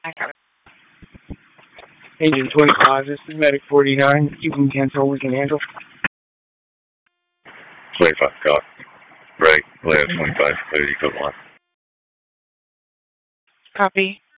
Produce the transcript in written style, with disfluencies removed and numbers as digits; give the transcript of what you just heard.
I got it. Agent 25, this is Medic 49. You can cancel, we can handle. 25, copy. Break, left 25, clear, you cut one. Copy.